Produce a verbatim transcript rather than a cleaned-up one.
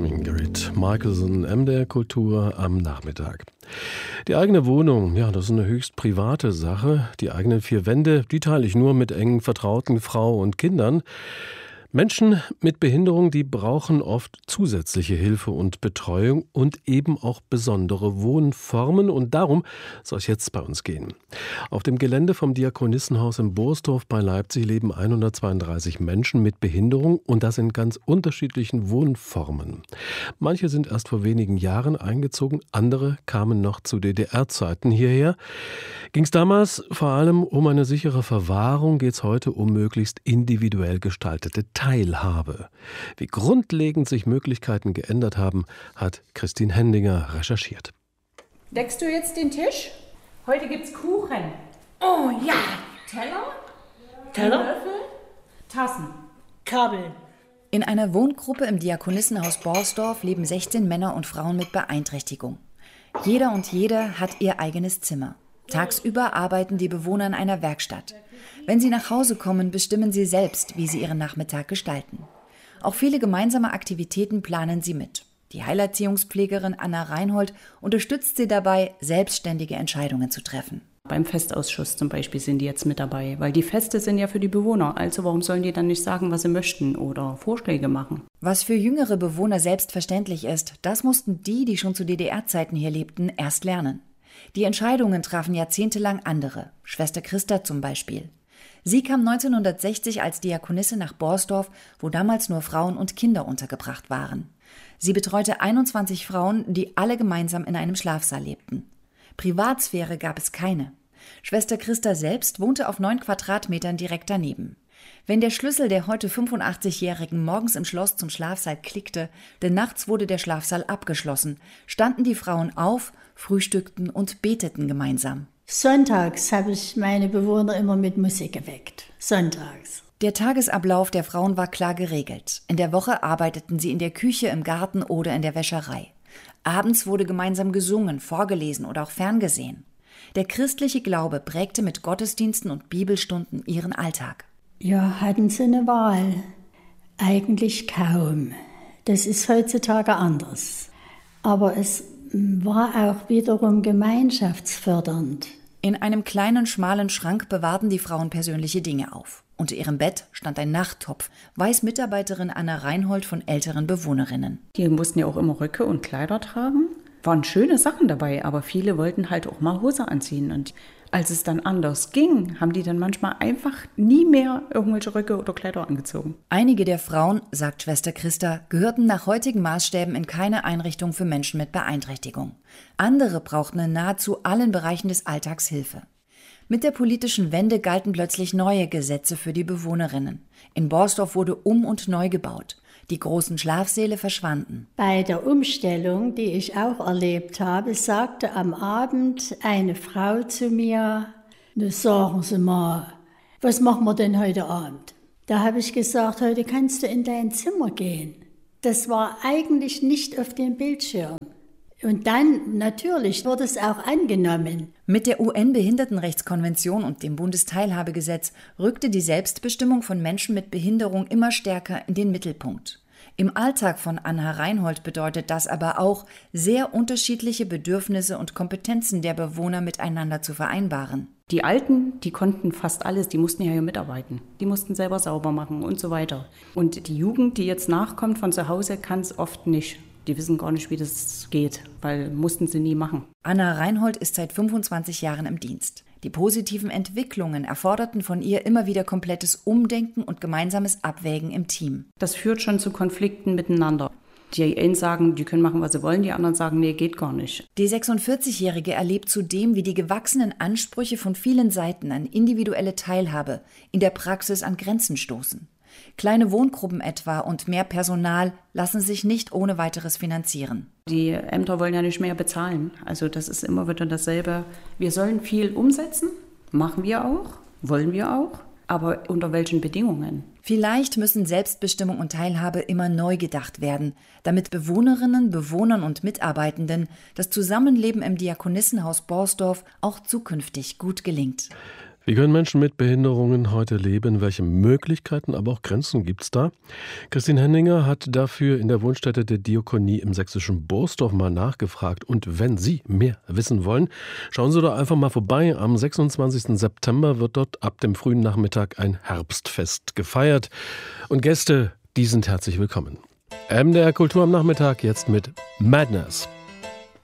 Ingrid Michaelson, M D R Kultur am Nachmittag. Die eigene Wohnung, ja, das ist eine höchst private Sache. Die eigenen vier Wände, die teile ich nur mit engen Vertrauten, Frau und Kindern. Menschen mit Behinderung, die brauchen oft zusätzliche Hilfe und Betreuung und eben auch besondere Wohnformen. Und darum soll es jetzt bei uns gehen. Auf dem Gelände vom Diakonissenhaus in Borsdorf bei Leipzig leben hundertzweiunddreißig Menschen mit Behinderung und das in ganz unterschiedlichen Wohnformen. Manche sind erst vor wenigen Jahren eingezogen, andere kamen noch zu D D R-Zeiten hierher. Ging es damals vor allem um eine sichere Verwahrung, geht es heute um möglichst individuell gestaltete Teilhabe. Wie grundlegend sich Möglichkeiten geändert haben, hat Christine Hendinger recherchiert. Deckst du jetzt den Tisch? Heute gibt's Kuchen. Oh ja! Teller? Teller? Löffel? Tassen. Kabel. In einer Wohngruppe im Diakonissenhaus Borsdorf leben sechzehn Männer und Frauen mit Beeinträchtigung. Jeder und jede hat ihr eigenes Zimmer. Tagsüber arbeiten die Bewohner in einer Werkstatt. Wenn sie nach Hause kommen, bestimmen sie selbst, wie sie ihren Nachmittag gestalten. Auch viele gemeinsame Aktivitäten planen sie mit. Die Heilerziehungspflegerin Anna Reinhold unterstützt sie dabei, selbstständige Entscheidungen zu treffen. Beim Festausschuss zum Beispiel sind die jetzt mit dabei, weil die Feste sind ja für die Bewohner. Also warum sollen die dann nicht sagen, was sie möchten oder Vorschläge machen? Was für jüngere Bewohner selbstverständlich ist, das mussten die, die schon zu D D R-Zeiten hier lebten, erst lernen. Die Entscheidungen trafen jahrzehntelang andere, Schwester Christa zum Beispiel. Sie kam neunzehnhundertsechzig als Diakonisse nach Borsdorf, wo damals nur Frauen und Kinder untergebracht waren. Sie betreute einundzwanzig Frauen, die alle gemeinsam in einem Schlafsaal lebten. Privatsphäre gab es keine. Schwester Christa selbst wohnte auf neun Quadratmetern direkt daneben. Wenn der Schlüssel der heute fünfundachtzigjährigen morgens im Schloss zum Schlafsaal klickte, denn nachts wurde der Schlafsaal abgeschlossen, standen die Frauen auf, frühstückten und beteten gemeinsam. Sonntags habe ich meine Bewohner immer mit Musik geweckt. Sonntags. Der Tagesablauf der Frauen war klar geregelt. In der Woche arbeiteten sie in der Küche, im Garten oder in der Wäscherei. Abends wurde gemeinsam gesungen, vorgelesen oder auch ferngesehen. Der christliche Glaube prägte mit Gottesdiensten und Bibelstunden ihren Alltag. Ja, hatten sie eine Wahl? Eigentlich kaum. Das ist heutzutage anders. Aber es war auch wiederum gemeinschaftsfördernd. In einem kleinen, schmalen Schrank bewahrten die Frauen persönliche Dinge auf. Unter ihrem Bett stand ein Nachttopf, weiß Mitarbeiterin Anna Reinhold von älteren Bewohnerinnen. Die mussten ja auch immer Röcke und Kleider tragen. Waren schöne Sachen dabei, aber viele wollten halt auch mal Hose anziehen. Und als es dann anders ging, haben die dann manchmal einfach nie mehr irgendwelche Röcke oder Kleider angezogen. Einige der Frauen, sagt Schwester Christa, gehörten nach heutigen Maßstäben in keine Einrichtung für Menschen mit Beeinträchtigung. Andere brauchten in nahezu allen Bereichen des Alltags Hilfe. Mit der politischen Wende galten plötzlich neue Gesetze für die Bewohnerinnen. In Borsdorf wurde um- und neu gebaut. Die großen Schlafsäle verschwanden. Bei der Umstellung, die ich auch erlebt habe, sagte am Abend eine Frau zu mir, na sagen Sie mal, was machen wir denn heute Abend? Da habe ich gesagt, heute kannst du in dein Zimmer gehen. Das war eigentlich nicht auf dem Bildschirm. Und dann, natürlich, wurde es auch angenommen. Mit der U N-Behindertenrechtskonvention und dem Bundesteilhabegesetz rückte die Selbstbestimmung von Menschen mit Behinderung immer stärker in den Mittelpunkt. Im Alltag von Anna Reinhold bedeutet das aber auch, sehr unterschiedliche Bedürfnisse und Kompetenzen der Bewohner miteinander zu vereinbaren. Die Alten, die konnten fast alles, die mussten ja hier mitarbeiten. Die mussten selber sauber machen und so weiter. Und die Jugend, die jetzt nachkommt von zu Hause, kann es oft nicht. Die wissen gar nicht, wie das geht, weil mussten sie nie machen. Anna Reinhold ist seit fünfundzwanzig Jahren im Dienst. Die positiven Entwicklungen erforderten von ihr immer wieder komplettes Umdenken und gemeinsames Abwägen im Team. Das führt schon zu Konflikten miteinander. Die einen sagen, die können machen, was sie wollen, die anderen sagen, nee, geht gar nicht. Die sechsundvierzig-Jährige erlebt zudem, wie die gewachsenen Ansprüche von vielen Seiten an individuelle Teilhabe in der Praxis an Grenzen stoßen. Kleine Wohngruppen etwa und mehr Personal lassen sich nicht ohne weiteres finanzieren. Die Ämter wollen ja nicht mehr bezahlen. Also das ist immer wieder dasselbe. Wir sollen viel umsetzen, machen wir auch, wollen wir auch, aber unter welchen Bedingungen? Vielleicht müssen Selbstbestimmung und Teilhabe immer neu gedacht werden, damit Bewohnerinnen, Bewohnern und Mitarbeitenden das Zusammenleben im Diakonissenhaus Borsdorf auch zukünftig gut gelingt. Wie können Menschen mit Behinderungen heute leben? Welche Möglichkeiten, aber auch Grenzen gibt es da? Christine Henninger hat dafür in der Wohnstätte der Diakonie im sächsischen Borsdorf mal nachgefragt. Und wenn Sie mehr wissen wollen, schauen Sie doch einfach mal vorbei. Am sechsundzwanzigsten September wird dort ab dem frühen Nachmittag ein Herbstfest gefeiert. Und Gäste, die sind herzlich willkommen. M D R Kultur am Nachmittag jetzt mit Madness.